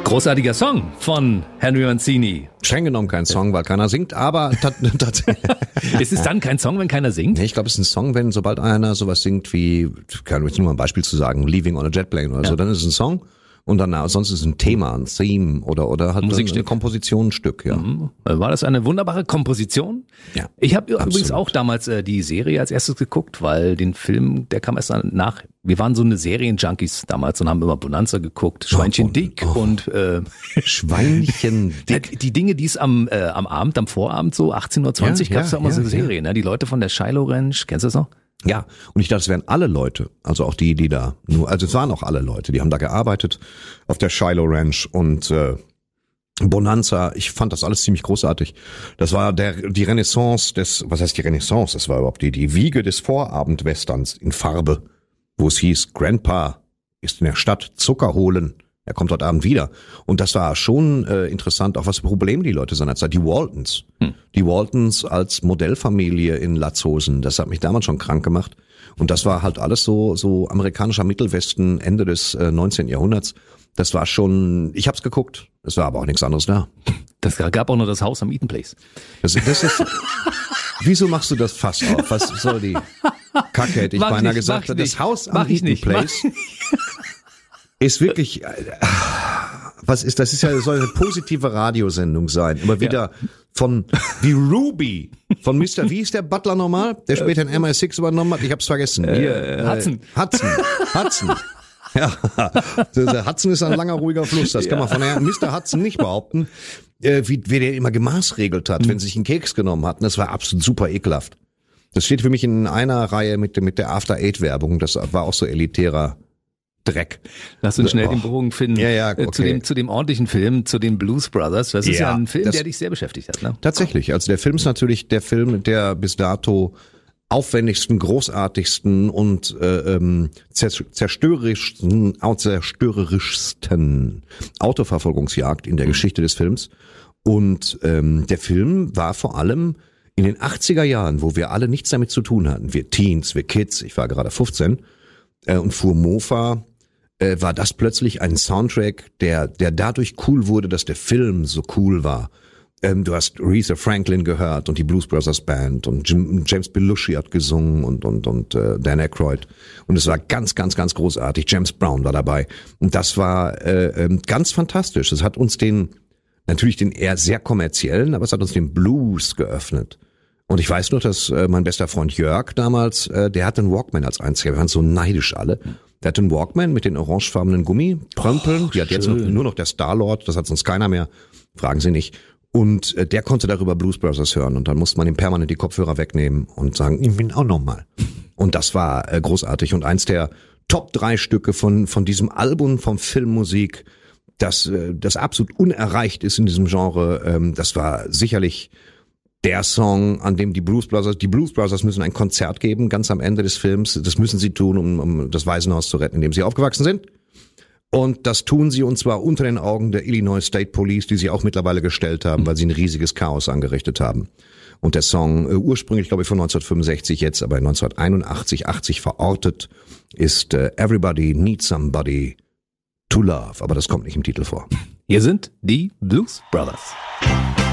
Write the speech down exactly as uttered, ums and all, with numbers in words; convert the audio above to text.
Großartiger Song von Henry Mancini. Streng genommen kein Song, weil keiner singt, aber tatsächlich. Ist es dann kein Song, wenn keiner singt? Nee, ich glaube, es ist ein Song, wenn sobald einer sowas singt wie, kann ich jetzt nur mal ein Beispiel zu sagen, Leaving on a Jet Plane oder ja. so, dann ist es ein Song. Und dann, sonst ist es ein Thema, ein Theme oder, oder halt eine Komposition, ein Stück, ja. Mhm. War das eine wunderbare Komposition? Ja. Ich habe übrigens auch damals äh, die Serie als erstes geguckt, weil den Film, der kam erst nach. Wir waren so eine Serienjunkies damals und haben immer Bonanza geguckt, Schweinchen oh, dick oh. und äh, Schweinchen dick. Die, die Dinge, die es am äh, am Abend, am Vorabend so achtzehn Uhr zwanzig ja, gab es ja, da immer ja, so eine ja. Serie, ne? Die Leute von der Shiloh Ranch, kennst du das noch? Ja, und ich dachte, es wären alle Leute, also auch die, die da, nur, also es waren auch alle Leute, die haben da gearbeitet auf der Shiloh Ranch und äh, Bonanza. Ich fand das alles ziemlich großartig. Das war der die Renaissance des, was heißt die Renaissance? Das war überhaupt die die Wiege des Vorabendwesterns in Farbe, wo es hieß, Grandpa ist in der Stadt Zucker holen. Er kommt heute Abend wieder. Und das war schon äh, interessant, auch was für Probleme die Leute seinerzeit. Die Waltons. Hm. Die Waltons als Modellfamilie in Latzhosen. Das hat mich damals schon krank gemacht. Und das war halt alles so so amerikanischer Mittelwesten, Ende des äh, neunzehnten Jahrhunderts. Das war schon, ich hab's geguckt. Es war aber auch nichts anderes da. Das gab auch noch das Haus am Eaton Place. Das, das ist, wieso machst du das Fass auf? Was soll die Kacke, hätte ich mach beinahe nicht, gesagt. Das Haus am Eaton nicht, Place ist wirklich, was ist, das ist ja, soll eine positive Radiosendung sein. Immer wieder ja. von, wie Ruby, von Mister Wie ist der Butler nochmal? Der später in M I six übernommen hat, ich hab's vergessen. Hier, äh, Hudson. Äh, Hudson, Hudson. Ja, der Hudson ist ein langer, ruhiger Fluss, das kann man von der Mister Hudson nicht behaupten, äh, wie, wie der immer gemaßregelt hat, mhm. wenn sie sich einen Keks genommen hatten. Das war absolut super ekelhaft. Das steht für mich in einer Reihe mit, mit der After-Eight-Werbung, das war auch so elitärer Dreck. Lass uns schnell oh. den Bogen finden ja, ja, okay. zu dem zu dem ordentlichen Film, zu den Blues Brothers. Das ist ja, ja ein Film, der dich sehr beschäftigt hat. Ne? Tatsächlich. Also der Film ist natürlich der Film, der bis dato aufwendigsten, großartigsten und äh, ähm, zerstörerischsten, zerstörerischsten Autoverfolgungsjagd in der Geschichte des Films. Und ähm, der Film war vor allem in den achtziger Jahren, wo wir alle nichts damit zu tun hatten. Wir Teens, wir Kids, ich war gerade fünfzehn äh, und fuhr Mofa, äh, war das plötzlich ein Soundtrack, der der dadurch cool wurde, dass der Film so cool war. Ähm, du hast Aretha Franklin gehört und die Blues Brothers Band und Jim, James Belushi hat gesungen und und und äh, Dan Aykroyd und es war ganz ganz ganz großartig. James Brown war dabei und das war äh, äh, ganz fantastisch. Es hat uns den natürlich den eher sehr kommerziellen, aber es hat uns den Blues geöffnet. Und ich weiß noch, dass äh, mein bester Freund Jörg damals, äh, der hatte einen Walkman als einziger. Wir waren so neidisch alle. Der hatte einen Walkman mit den orangefarbenen Gummitrömpeln. Die hat jetzt noch, nur noch der Star-Lord, das hat sonst keiner mehr. Fragen Sie nicht. Und äh, der konnte darüber Blues Brothers hören. Und dann musste man ihm permanent die Kopfhörer wegnehmen und sagen, ich bin auch nochmal. Und das war äh, großartig. Und eins der Top drei Stücke von von diesem Album von Filmmusik, das äh, das absolut unerreicht ist in diesem Genre, ähm, das war sicherlich der Song, an dem die Blues Brothers, die Blues Brothers müssen ein Konzert geben, ganz am Ende des Films. Das müssen sie tun, um, um das Waisenhaus zu retten, in dem sie aufgewachsen sind. Und das tun sie, und zwar unter den Augen der Illinois State Police, die sie auch mittlerweile gestellt haben, weil sie ein riesiges Chaos angerichtet haben. Und der Song, äh, ursprünglich glaube ich von neunzehnhundertfünfundsechzig, jetzt aber neunzehnhunderteinundachtzig, achtzig verortet, ist äh, Everybody Needs Somebody to Love. Aber das kommt nicht im Titel vor. Hier sind die Blues Brothers.